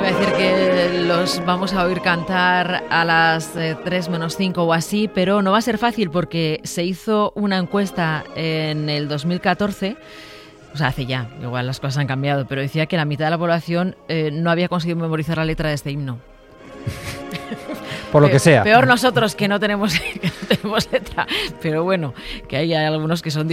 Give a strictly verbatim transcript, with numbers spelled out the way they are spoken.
a decir que los vamos a oír cantar a las eh, tres menos cinco o así, pero no va a ser fácil porque se hizo una encuesta en el dos mil catorce, o sea, hace ya, igual las cosas han cambiado, pero decía que la mitad de la población eh, no había conseguido memorizar la letra de este himno. Por lo que sea. Peor nosotros que no tenemos, que no tenemos letra, pero bueno, que hay algunos que son